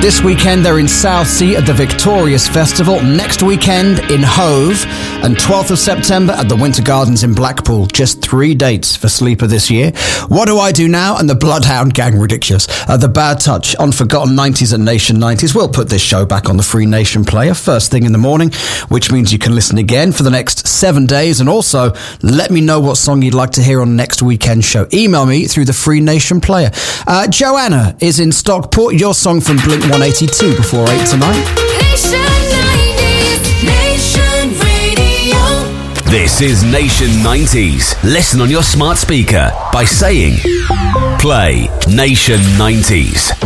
This weekend they're in Southsea at the Victorious Festival. Next weekend in Hove. And 12th of September at the Winter Gardens in Blackpool. Just 3 dates for Sleeper this year. What Do I Do Now? And the Bloodhound Gang, ridiculous. The Bad Touch on Forgotten 90s and Nation 90s. We'll put this show back on the Free Nation player first thing in the morning, which means you can listen again for the next 7 days. And also, let me know what song you'd like to hear on next weekend's show. Email me through the Free Nation player. Joanna is in Stockport. Your song from Blink 182 before 8 tonight. Nation 90s, Nation Radio. This is Nation 90s. Listen on your smart speaker by saying, play Nation 90s.